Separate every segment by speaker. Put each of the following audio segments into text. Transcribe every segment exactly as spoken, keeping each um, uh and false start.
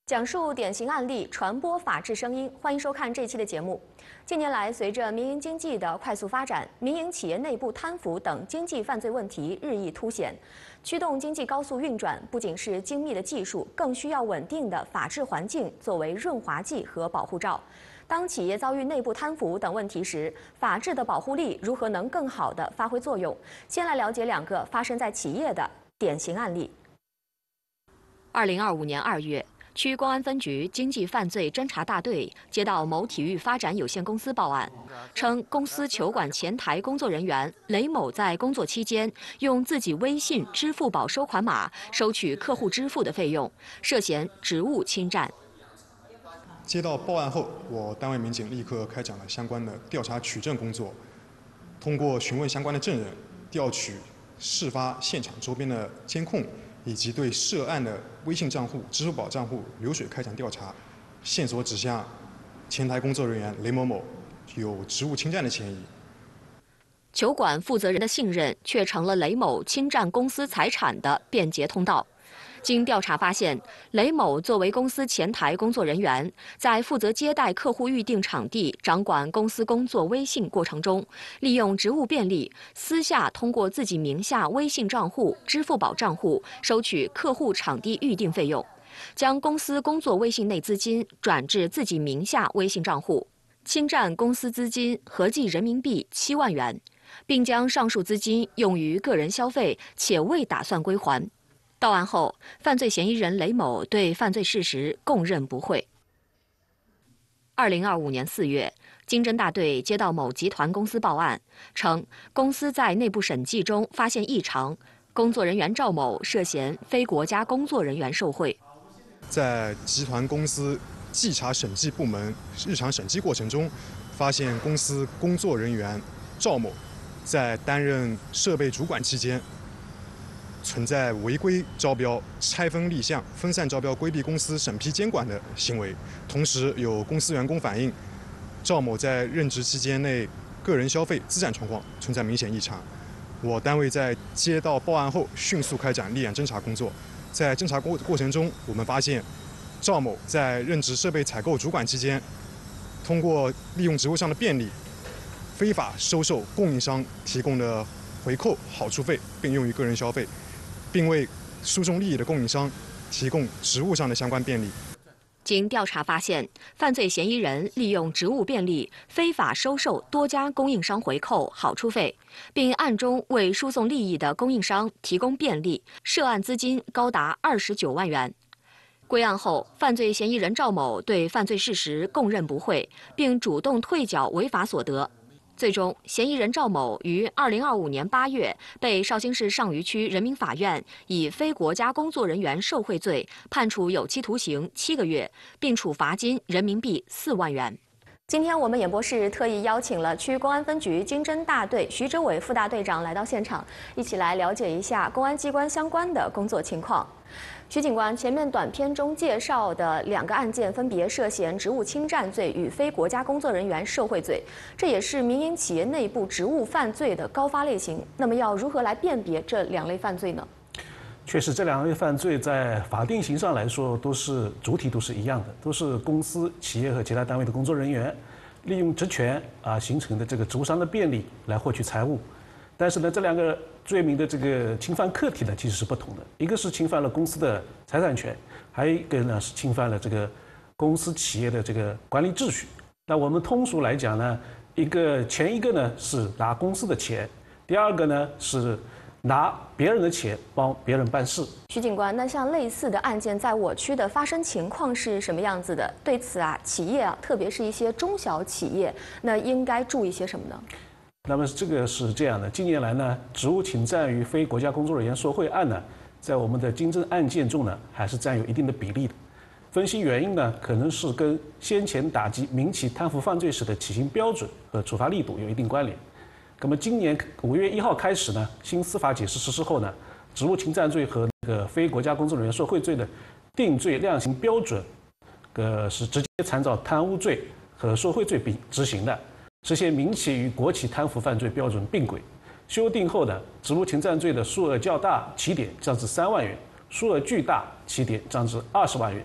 Speaker 1: 讲述典型案例，传播法治声音。欢迎收看这期的节目。近年来，随着民营经济的快速发展，民营企业内部贪腐等经济犯罪问题日益凸显。驱动经济高速运转，不仅是精密的技术，更需要稳定的法治环境作为润滑剂和保护罩。当企业遭遇内部贪腐等问题时，法治的保护力如何能更好地发挥作用？先来了解两个发生在企业的典型案例。二零二五年二月。 区公安分局经济犯罪侦查大队接到某体育发展有限公司报案，称公司球馆前台工作人员雷某在工作期间用自己微信、支付宝收款码收取客户支付的费用，涉嫌职务侵占。
Speaker 2: 接到报案后，我单位民警立刻开展了相关的调查取证工作，通过询问相关的证人，调取事发现场周边的监控。 以及对涉案的微信账户、支付宝账户流水开展调查，线索指向前台工作人员雷某某有职务侵占的嫌疑。
Speaker 1: 球馆负责人的信任却成了雷某侵占公司财产的便捷通道。经调查发现，雷某作为公司前台工作人员，在负责接待客户预订场地、掌管公司工作微信过程中，利用职务便利，私下通过自己名下微信账户、支付宝账户收取客户场地预订费用，将公司工作微信内资金转至自己名下微信账户，侵占公司资金合计人民币七万元，并将上述资金用于个人消费，且未打算归还。 到案后，犯罪嫌疑人雷某对犯罪事实供认不讳。二零二五年四月，经侦大队接到某集团公司报案，称公司在内部审计中发现异常，工作人员赵某涉嫌非国家工作人员受贿。
Speaker 2: 在集团公司稽查审计部门日常审计过程中，发现公司工作人员赵某在担任设备主管期间。 存在违规招标、拆分立项、分散招标、规避公司审批监管的行为。同时，有公司员工反映，赵某在任职期间内个人消费、资产状况存在明显异常。我单位在接到报案后，迅速开展立案侦查工作。在侦查过过程中，我们发现，赵某在任职设备采购主管期间，通过利用职务上的便利，非法收受供应商提供的回扣、好处费，并用于个人消费。 并为输送利益的供应商提供职务上的相关便利。
Speaker 1: 经调查发现，犯罪嫌疑人利用职务便利，非法收受多家供应商回扣、好处费，并暗中为输送利益的供应商提供便利，涉案资金高达二十九万元。归案后，犯罪嫌疑人赵某对犯罪事实供认不讳，并主动退缴违法所得。 最终，嫌疑人赵某于二零二五年八月被绍兴市上虞区人民法院以非国家工作人员受贿罪判处有期徒刑七个月，并处罚金人民币四万元。今天我们演播室特意邀请了区公安分局经侦大队徐哲伟副大队长来到现场，一起来了解一下公安机关相关的工作情况。 徐警官，前面短片中介绍的两个案件分别涉嫌职务侵占罪与非国家工作人员受贿罪，这也是民营企业内部职务犯罪的高发类型。那么，要如何来辨别这两类犯罪呢？
Speaker 3: 确实，这两类犯罪在法定刑上来说，都是主体都是一样的，都是公司、企业和其他单位的工作人员利用职权啊形成的这个职务上的便利来获取财物。 但是呢，这两个罪名的这个侵犯客体呢，其实是不同的。一个是侵犯了公司的财产权，还有一个呢是侵犯了这个公司企业的这个管理秩序。那我们通俗来讲呢，一个前一个呢是拿公司的钱，第二个呢是拿别人的钱帮别人办事。
Speaker 1: 徐警官，那像类似的案件在我区的发生情况是什么样子的？对此啊，企业啊，特别是一些中小企业，那应该注意些什么呢？
Speaker 3: 那么这个是这样的，近年来呢，职务侵占与非国家工作人员受贿案呢，在我们的经侦案件中呢，还是占有一定的比例的。分析原因呢，可能是跟先前打击民企贪腐犯罪时的起刑标准和处罚力度有一定关联。那么今年五月一号开始呢，新司法解释实施后呢，职务侵占罪和那个非国家工作人员受贿罪的定罪量刑标准，呃，是直接参照贪污罪和受贿罪并执行的。 实现民企与国企贪腐犯罪标准并轨。修订后的职务侵占罪的数额较大起点降至三万元，数额巨大起点降至二十万元。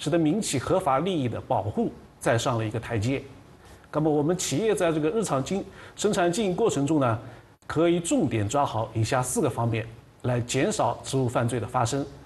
Speaker 3: 使得民企合法利益的保护再上了一个台阶。那么我们企业在这个日常经生产经营过程中呢，可以重点抓好以下四个方面，来减少职务犯罪的发生。